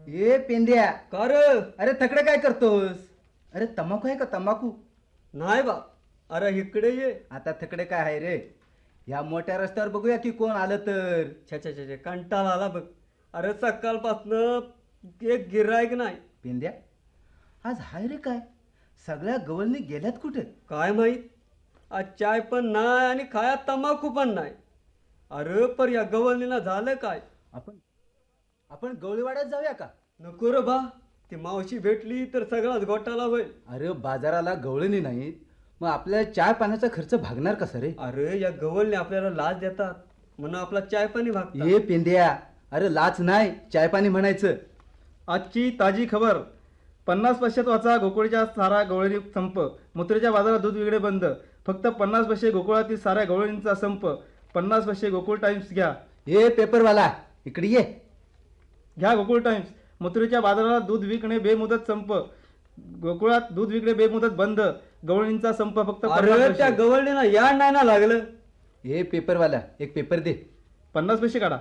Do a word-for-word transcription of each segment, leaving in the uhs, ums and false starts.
ए पेंड्या, का रे? अरे तकडे काय करतोस? अरे तंबाखू आहे का तंबाखू? नाही बा. अरे इकडे ये. आता तकडे काय आहे रे? या मोठ्या रस्त्यावर बघूया की कोण आलं तर. छे छे छे छे, कंटाळा आला बघ. अरे सकाळपासनं एक गिरायक नाही. पेंड्या, आज हाय रे काय? सगळ्या गवळणी गेल्यात कुठे? काय माहित. आज चाय पण नाही आणि खाया तंबाखू पण नाही. अरे पर या गवळणीला झालं काय? आपण आपण गवळीवाड्यात जाऊया का? नको रे बा. ती मावशी भेटली तर सगळाच घोटाळा होईल. अरे बाजाराला गवळणी नाहीत, मग आपल्याला चाय पाण्याचा खर्च भागणार कसा रे? अरे या गवळणी आपल्याला लाच देतात म्हणून आपला चाय पाणी भागतात. ये पेंड्या, अरे लाच नाही, चाय पाणी म्हणायचं. आजची ताजी खबर. पन्नास पैशात वाचा गोकुळच्या सारा गवळणी संप. मथुरेच्या बाजारात दूध विक्री बंद. फक्त पन्नास पैसे गोकुळातील साऱ्या गवळणींचा संप. पन्नास पैसे गोकुळ टाइम्स घ्या. ए पेपरवाला, इकडे ये. घ्या गोकुळ टाइम्स. मथुरेच्या बाजारात दूध विकणे बेमुदत संप. गोकुळात दूध विकणे बेमुदत बंद. गवळणींचा संप फक्त अरे पन्नास त्या पैसे. गवळणीला याड नाही ना लागलं. ए पेपरवाला, एक पेपर दे. पन्नास पैसे काढा.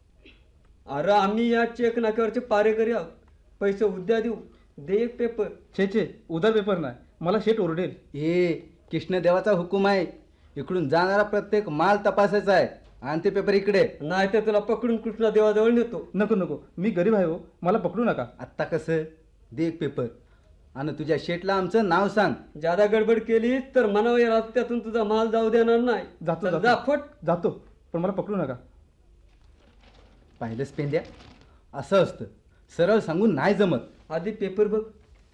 अरे आम्ही या चेक नाक्यावरचे पारेकरी आहोत. पैसे उद्या देऊ. दे एक पेपर. छे छे, उधार पेपर नाही, मला शेट ओरडेल. ए कृष्णदेवाचा हुकूम आहे, इकडून जाणारा प्रत्येक माल तपासायचा आहे. आणि ते पेपर इकडे. नाही तर तुला पकडून कृष्णा देवाजवळ नेतो. नको नको, मी गरीब आहे हो, मला पकडू नका. आत्ता कसं? दे एक पेपर आणि तुझ्या शेटला आमचं नाव सांग. जादा गडबड केली तर मनावर या रस्त्यातून तुझा माल जाऊ देणार नाही. जातो चल, जातो. जा फट. जातो, पण मला पकडू नका. पाहिलंच पेंद्या, असं असतं. सरळ सांगून नाही जमत. आधी पेपर बघ.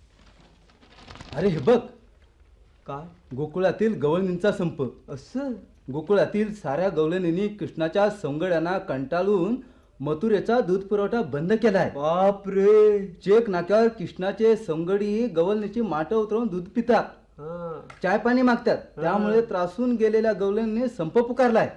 अरे हे बघ, काय गोकुळातील गवळणींचा संप. असं? गोकुळातील साऱ्या गवळणींनी कृष्णाच्या सौंगड्यांना कंटाळून मथुरेचा दूध पुरवठा बंद केलाय. बापरे. चेक नाक्यावर कृष्णाचे सौंगडी गवळणीची माटं उतरवून दूध पितात, हा. चाय पाणी मागतात. त्यामुळे त्रासून गेलेल्या गवळणीने संप पुकारलाय.